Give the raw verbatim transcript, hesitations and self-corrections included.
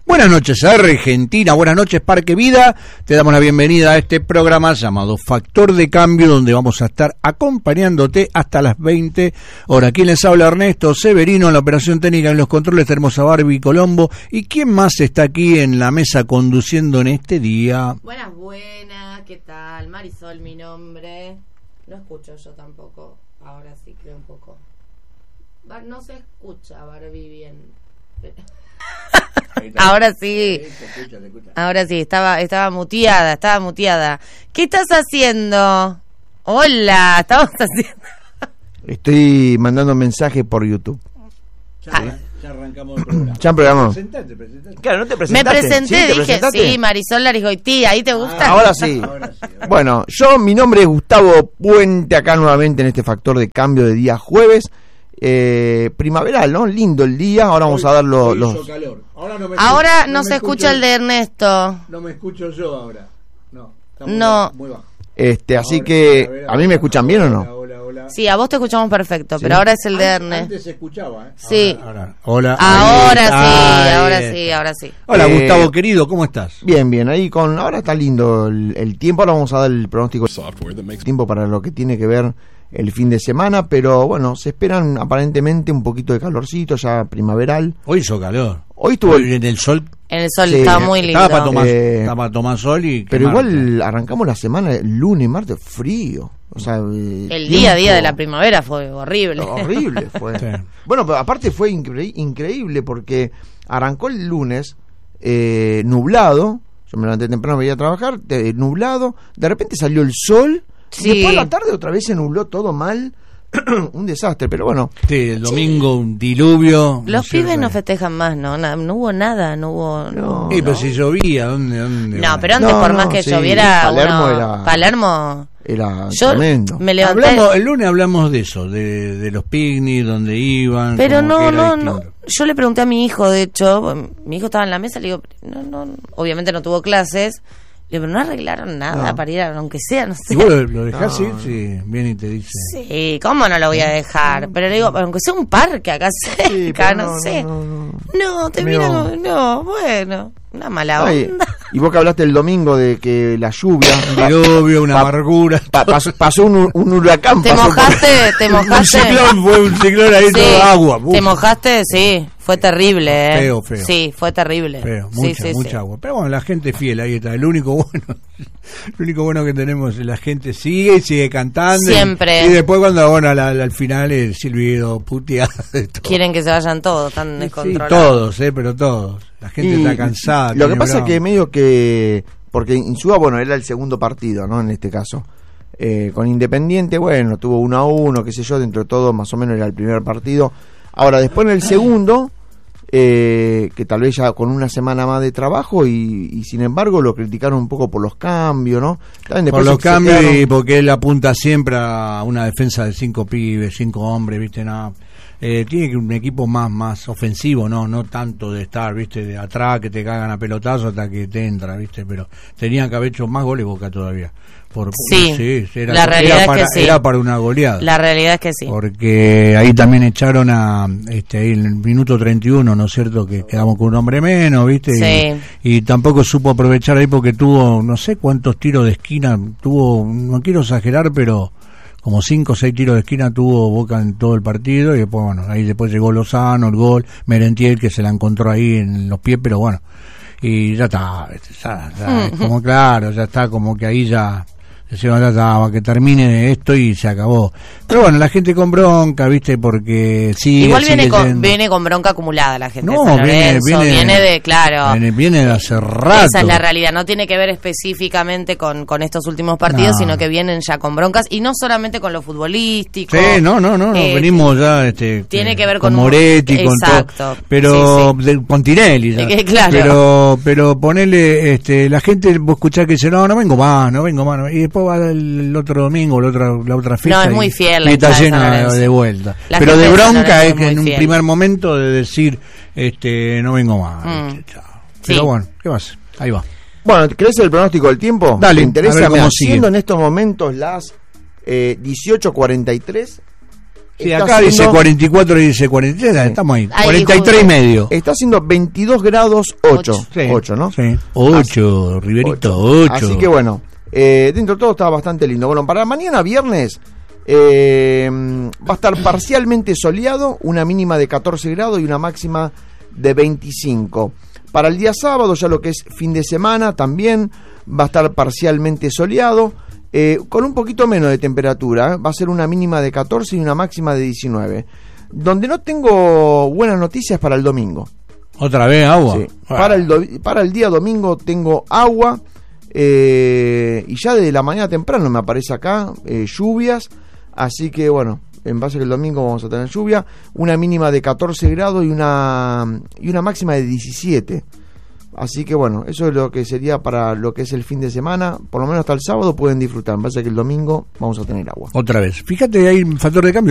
Buenas noches, Argentina, buenas noches, Parque Vida. Te damos la bienvenida a este programa llamado Factor de Cambio, donde vamos a estar acompañándote hasta las veinte horas. Aquí les habla Ernesto Severino, en la operación técnica, en los controles tenemos a Barbie Colombo. ¿Y quién más está aquí en la mesa conduciendo en este día? Buenas, buenas, ¿qué tal? Marisol, mi nombre. No escucho yo tampoco, ahora sí creo un poco. No se escucha, Barbie, bien. Ahora sí. Ahora sí, estaba estaba muteada, estaba muteada. ¿Qué estás haciendo? Hola, estamos haciendo. Estoy mandando mensajes por YouTube. Ya, ah. ya arrancamos el programa. Ya programamos. Presentate, presentate. Claro, no te presentaste. Me presenté, ¿Sí? ¿Te dije, presentaste? sí, Marisol Larigoití, ¿ahí te gusta? Ah, ahora sí. Ahora sí ahora. Bueno, yo, mi nombre es Gustavo Puente, acá nuevamente en este Factor de Cambio de día jueves. Eh, primaveral, ¿no? Lindo el día. Ahora vamos hoy, a dar los... los... Ahora no, me ahora no, no se escucha el de Ernesto. No me escucho yo ahora. No. No. Muy bajo. Este, así ahora, que... a, ver, ¿A mí me escuchan bien hola, o no? Hola, hola. Sí, a vos te escuchamos perfecto, ¿Sí? Pero ahora es el de Ernesto. Antes se escuchaba, ¿eh? Sí. Ahora, ahora. Ahora, ahora sí, Ay, ahora eh. sí, ahora sí. Hola, Eh, Gustavo, querido, ¿cómo estás? Bien, bien. Ahí con... Ahora está lindo el, el tiempo. Ahora vamos a dar el pronóstico. Tiempo para lo que tiene que ver el fin de semana, pero bueno, se esperan aparentemente un poquito de calorcito, ya primaveral. Hoy hizo calor. Hoy estuvo Hoy en el sol. En el sol Sí, estaba muy lindo. Estaba para tomar, Eh, estaba para tomar sol y Pero quemarte. igual arrancamos la semana, el lunes, martes, frío. O sea, eh, El tiempo día a día de la primavera fue horrible. horrible fue. Sí. Bueno, pero aparte fue incre- increíble porque arrancó el lunes eh, nublado. Yo me levanté temprano, me iba a trabajar, te- nublado. De repente salió el sol. Sí. Y después a la tarde otra vez se nubló todo mal. Un desastre, pero bueno. Sí, el domingo un diluvio. Los no sé, pibes no eh. festejan más, ¿no? Na- no hubo nada, no hubo... No, Sí, pero no. si llovía, ¿dónde? dónde No, va? pero antes No, por no, más que sí, lloviera... Palermo uno- era- Palermo... Era Yo tremendo. me levanté... Hablamos, el lunes hablamos de eso, de, de los picnics, donde iban. Pero como no, que era no, no. distinto. Yo le pregunté a mi hijo, de hecho, mi hijo estaba en la mesa, le digo, no, no, obviamente no tuvo clases, le digo, pero no arreglaron nada No. para ir, a, aunque sea, no sé. ¿Y vos lo, lo dejás No, ir? Sí, viene y te dice. Sí, ¿cómo no lo voy a dejar? Pero le digo, aunque sea un parque acá cerca, Sí, pero no, sé. No, no, no. No, te Medio- mira, como- no, bueno, una mala Ay, onda. y vos que hablaste el domingo de que la lluvia Un diluvio, una pa- amargura. pa- pasó, pasó un, un huracán. ¿Te pasó por- mojaste? ¿Te Un mojaste? ciclón, fue un ciclón ahí, Sí. todo agua. Uf, ¿Te mojaste? Sí, fue terrible, ¿eh? Feo, feo. Sí, fue terrible. feo, Sí, mucha, sí, mucha sí. agua. Pero bueno, la gente es fiel, ahí está. El único bueno, lo único bueno que tenemos es la gente sigue y sigue cantando. y- Siempre. Y, después cuando, bueno, al, al final el silbido puteado de todo. Quieren que se vayan todos, están Sí, descontrolados. todos, eh, pero todos. La gente Y está cansada. Lo que tiene pasa es bravo. que medio que... Porque Insúa, bueno, era el segundo partido, ¿no? En este caso. Eh, con Independiente, bueno, tuvo uno a uno, qué sé yo, dentro de todo más o menos era el primer partido. Ahora, después en el segundo, eh, que tal vez ya con una semana más de trabajo y, y sin embargo lo criticaron un poco por los cambios, ¿no? También Por después los se- se cambios quedaron- y porque él apunta siempre a una defensa de cinco pibes, cinco hombres, ¿viste? Nada. Eh, tiene que un equipo más más ofensivo, no no tanto de estar, ¿viste? De atrás que te cagan a pelotazos hasta que te entra, ¿viste? Pero tenían que haber hecho más goles Boca todavía. Por, Sí, era, la realidad era es para, que sí. era para una goleada. La realidad es que sí. Porque ahí también echaron a este ahí en el minuto treinta y uno, ¿no es cierto? Que quedamos con un hombre menos, ¿viste? Sí. Y, y tampoco supo aprovechar ahí porque tuvo no sé cuántos tiros de esquina, tuvo, no quiero exagerar, pero como cinco o seis tiros de esquina tuvo Boca en todo el partido. Y después, bueno, ahí después llegó Lozano, el gol, Merentiel que se la encontró ahí en los pies, pero bueno, y ya está, ¿viste? Ya, ya, es como claro, ya está como que ahí ya... Decían, ya estaba, que termine esto y se acabó. Pero bueno, la gente con bronca, ¿viste? Porque sigue, Igual viene sigue con, yendo. viene con bronca acumulada la gente. No, de San viene, Lorenzo, viene, viene de, claro. Viene, viene de hace rato. Esa es la realidad, no tiene que ver específicamente con, con estos últimos partidos, No. sino que vienen ya con broncas, y no solamente con lo futbolístico. Sí, no, no, no, no, Eh, venimos ya este, tiene eh, que ver con con- Moretti, con Exacto. todo, pero Sí, de- con Tinelli ya. Eh, que claro. pero pero ponele este la gente, vos escuchás que dice no, no vengo más, no vengo más, no. Y después va el, el otro domingo, la otra, la otra fiesta No, es y- muy fiel la y está hinchada de San llena Lorenzo. de vuelta. La Pero gente de de San bronca Lorenzo es es que muy en un fiel. primer momento de decir este no vengo más, Mm. ¿viste? Chao. Pero Sí. bueno, ¿qué más? Ahí va. Bueno, ¿crees el pronóstico del tiempo? Dale, ¿Te a interesa? ver cómo Mirá, sigue. siendo en estos momentos las eh, dieciocho cuarenta y tres, Sí, está acá haciendo, dice cuarenta y cuatro y dice cuarenta y tres, sí. Estamos ahí. ahí cuarenta y tres y medio. Está haciendo veintidós grados ocho. Sí. ocho, ¿no? Sí. ocho, Riverito, ocho. Así que bueno, eh, dentro de todo está bastante lindo. Bueno, para mañana viernes eh, va a estar parcialmente soleado, una mínima de catorce grados y una máxima de veinticinco. Para el día sábado, ya lo que es fin de semana, también va a estar parcialmente soleado. Eh, con un poquito menos de temperatura, ¿eh? Va a ser una mínima de catorce y una máxima de diecinueve. Donde no tengo buenas noticias para el domingo. ¿Otra vez agua? Sí. Para, el do, para el día domingo tengo agua, eh, y ya desde la mañana temprano me aparece acá eh, lluvias, así que bueno, en base a que el domingo vamos a tener lluvia, una mínima de catorce grados y una, y una máxima de diecisiete. Así que bueno, eso es lo que sería para lo que es el fin de semana. Por lo menos hasta el sábado pueden disfrutar. En base a que el domingo vamos a tener agua. Otra vez. Fíjate, hay un factor de cambio.